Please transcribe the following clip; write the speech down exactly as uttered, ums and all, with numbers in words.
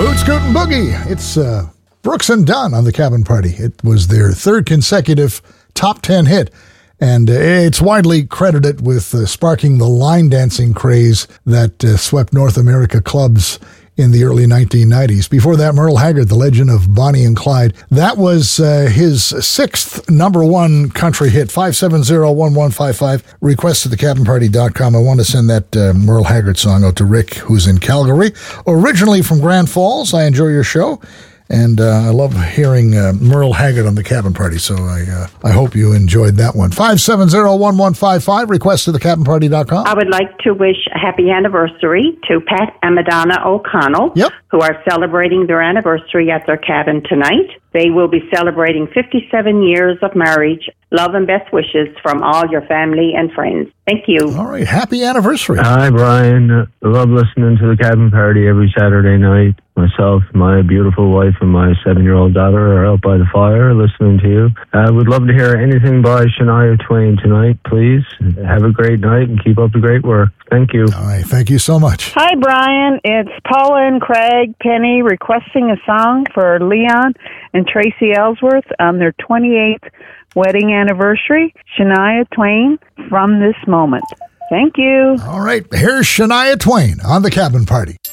Boot Scoot and Boogie. It's uh, Brooks and Dunn on the Cabin Party. It was their third consecutive top ten hit, and uh, it's widely credited with uh, sparking the line dancing craze that uh, swept North America clubs in the early nineteen nineties. Before that, Merle Haggard, The Legend of Bonnie and Clyde. That was uh, his sixth number one country hit, five seven zero, one one five five. Request to the cabin party dot com. I want to send that uh, Merle Haggard song out to Rick, who's in Calgary. Originally from Grand Falls. I enjoy your show. And uh, I love hearing uh, Merle Haggard on the Cabin Party, so I uh, I hope you enjoyed that one. five seven zero, one one five five, request to the cabin party dot com. I would like to wish a happy anniversary to Pat and Madonna O'Connell, yep. who are celebrating their anniversary at their cabin tonight. They will be celebrating fifty-seven years of marriage. Love and best wishes from all your family and friends. Thank you. All right. Happy anniversary. Hi, Brian. I love listening to the Cabin Party every Saturday night. Myself, my beautiful wife, and my seven-year-old daughter are out by the fire listening to you. I would love to hear anything by Shania Twain tonight, please. Have a great night and keep up the great work. Thank you. All right. Thank you so much. Hi, Brian. It's Paula and Craig Penny requesting a song for Leon and Tracy Ellsworth on their twenty-eighth wedding anniversary. Shania Twain, From This Moment. Thank you. All right. Here's Shania Twain on the Cabin Party.